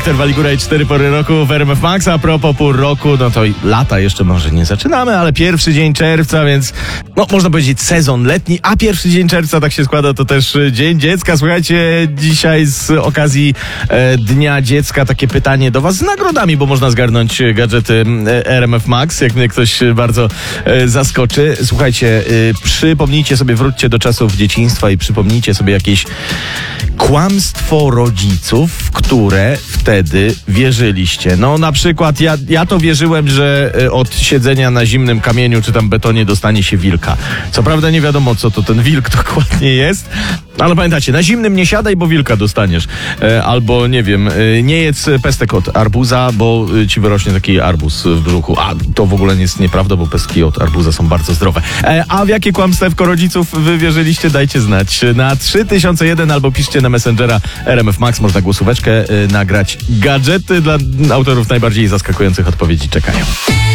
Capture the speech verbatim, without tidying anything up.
Wiktor Waligura i cztery pory roku w R M F Max. A propos pół roku, no to lata jeszcze może nie zaczynamy, ale pierwszy dzień czerwca, więc no można powiedzieć sezon letni, a pierwszy dzień czerwca, tak się składa, to też Dzień Dziecka. Słuchajcie, dzisiaj z okazji e, Dnia Dziecka takie pytanie do was z nagrodami, bo można zgarnąć gadżety R M F Max, jak mnie ktoś bardzo e, zaskoczy. Słuchajcie, e, przypomnijcie sobie, wróćcie do czasów dzieciństwa i przypomnijcie sobie jakieś kłamstwo rodziców, w które wtedy wierzyliście. No na przykład ja, ja to wierzyłem, że od siedzenia na zimnym kamieniu czy tam betonie dostanie się wilka. Co prawda nie wiadomo, co to ten wilk dokładnie jest, ale pamiętacie, na zimnym nie siadaj, bo wilka dostaniesz. Albo nie wiem, nie jedz pestek od arbuza, bo ci wyrośnie taki arbuz w brzuchu. A to w ogóle jest nieprawda, bo pestki od arbuza są bardzo zdrowe. A w jakie kłamstewko rodziców wy wierzyliście? Dajcie znać. Na trzy tysiące jeden albo piszcie na Messengera R M F Max, można głosóweczkę y, nagrać. Gadżety dla autorów najbardziej zaskakujących odpowiedzi czekają.